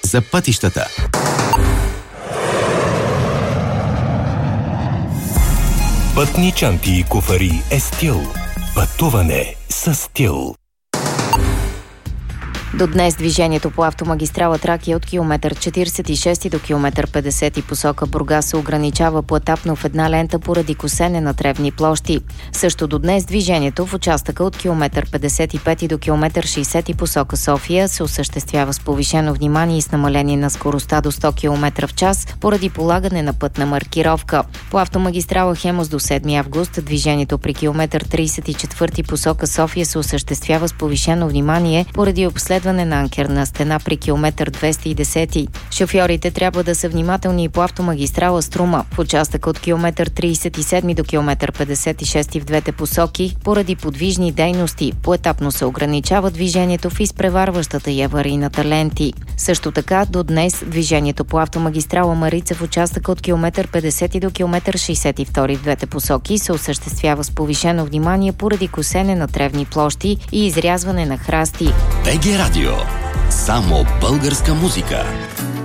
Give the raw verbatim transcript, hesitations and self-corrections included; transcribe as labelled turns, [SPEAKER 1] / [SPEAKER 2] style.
[SPEAKER 1] за пътищата.
[SPEAKER 2] Пътни чанти и куфари е стил. Пътуване с стил.
[SPEAKER 3] До днес движението по автомагистрала Тракия от километър четиридесет и шести до километър петдесети посока Бургас се ограничава поетапно в една лента поради косене на тревни площи. Също до днес движението в участъка от километър петдесет и пети до километър шейсети посока София се осъществява с повишено внимание и с намаление на скоростта до сто километра в час поради полагане на пътна маркировка. По автомагистрала Хемус до седми август движението при километър тридесет и четвърти посока София се осъществява с повишено внимание поради обследване на анкерна стена при километър двеста и десети. Шофьорите трябва да са внимателни и по автомагистрала Струма. В участъка от километър тридесет и седми до километър петдесет и шести в двете посоки поради подвижни дейности поетапно се ограничава движението в изпреварващата и аварийната ленти. Също така до днес движението по автомагистрала Марица в участъка от километър петдесети до километър шейсет и втори в двете посоки се осъществява с повишено внимание поради косене на тревни площи и изрязване на храсти.
[SPEAKER 1] БГ Радио. Само българска музика.